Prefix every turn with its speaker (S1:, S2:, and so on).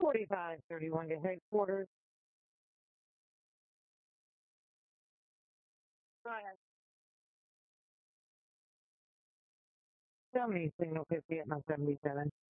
S1: 4531 to headquarters. Go ahead. Tell me signal 50 at my 77.